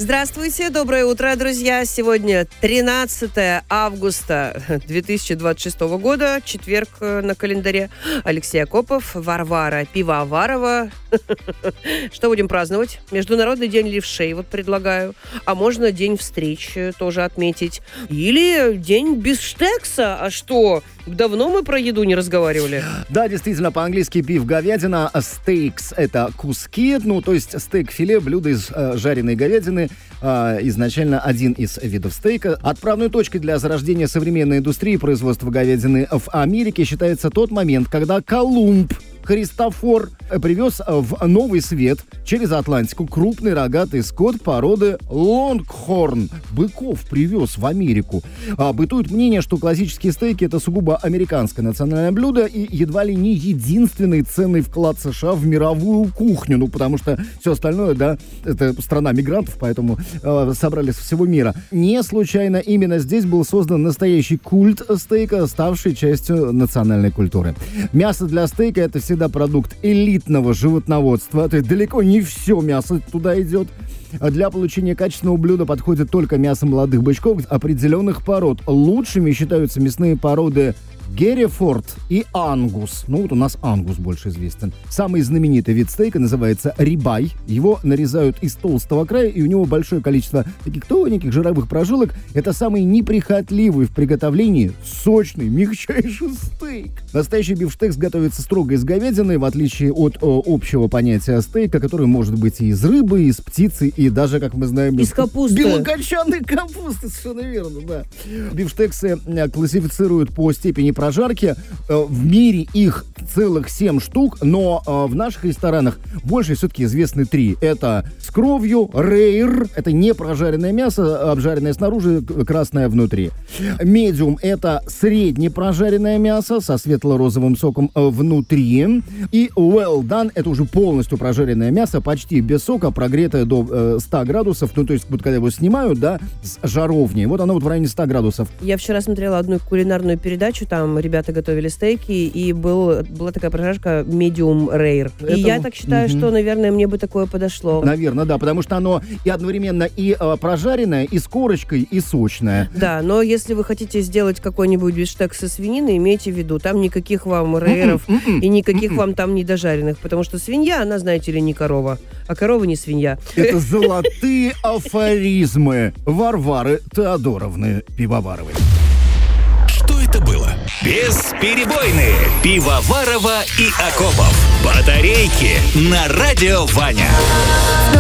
Здравствуйте, доброе утро, друзья. Сегодня 13 августа 2026 года, четверг на календаре. Алексей Акопов, Варвара Пивоварова. Что будем праздновать? Международный день левшей, вот предлагаю. А можно день встреч тоже отметить. Или день бифштекса. А что? Давно мы про еду не разговаривали. Да, действительно, по-английски beef говядина, steaks — это куски, то есть стейк-филе, блюдо из жареной говядины, изначально один из видов стейка. Отправной точкой для зарождения современной индустрии производства говядины в Америке считается тот момент, когда Колумб Христофор привез в Новый Свет через Атлантику крупный рогатый скот породы лонгхорн. Быков привез в Америку. Бытует мнение, что классические стейки — это сугубо американское национальное блюдо и едва ли не единственный ценный вклад США в мировую кухню. Потому что все остальное, да, это страна мигрантов, поэтому собрали со всего мира. Не случайно именно здесь был создан настоящий культ стейка, ставший частью национальной культуры. Мясо для стейка — это всегда продукт элитного животноводства. То есть далеко не все мясо туда идет. Для получения качественного блюда подходит только мясо молодых бычков определенных пород. Лучшими считаются мясные породы Герефорд и Ангус. Вот у нас Ангус больше известен. Самый знаменитый вид стейка называется рибай. Его нарезают из толстого края, и у него большое количество таких тоненьких жировых прожилок. Это самый неприхотливый в приготовлении сочный, мягчайший стейк. Настоящий бифштекс готовится строго из говядины, в отличие от общего понятия стейка, который может быть и из рыбы, и из птицы, и даже, как мы знаем, из капусты. Белокочанной капусты, совершенно верно, да. Бифштексы классифицируют по степени прожарки. В мире их целых 7 штук, но в наших ресторанах больше все-таки известны 3. Это с кровью, рейр, это не прожаренное мясо, обжаренное снаружи, красное внутри. Медиум — это средне прожаренное мясо со светло-розовым соком внутри. И well done — это уже полностью прожаренное мясо, почти без сока, прогретое до 100 градусов. То есть, вот когда его снимают, да, с жаровни, вот оно вот в районе 100 градусов. Я вчера смотрела одну кулинарную передачу, там ребята готовили стейки, и была такая прожарка medium rare. И я так считаю, что, наверное, мне бы такое подошло. Наверное, да, потому что оно и одновременно и прожаренное, и с корочкой, и сочное. Да, но если вы хотите сделать какой-нибудь бифштекс со свинины, имейте в виду, там никаких вам рейеров и никаких вам там недожаренных, потому что свинья, она, знаете ли, не корова, а корова не свинья. Это золотые афоризмы Варвары Теодоровны Пивоваровой. Что это было? Бесперебойные Пивоварова и Акопов. Батарейки на радио Ваня.